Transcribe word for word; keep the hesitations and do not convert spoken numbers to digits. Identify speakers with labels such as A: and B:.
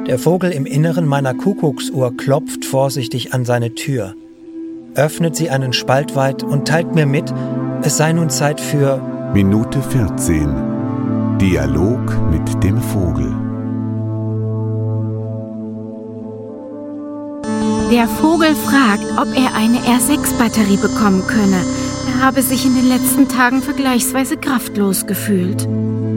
A: Der Vogel im Inneren meiner Kuckucksuhr klopft vorsichtig an seine Tür, öffnet sie einen Spalt weit und teilt mir mit, es sei nun Zeit für
B: Minute vierzehn. Dialog mit dem Vogel.
C: Der Vogel fragt, ob er eine R sechs Batterie bekommen könne. Er habe sich in den letzten Tagen vergleichsweise kraftlos gefühlt.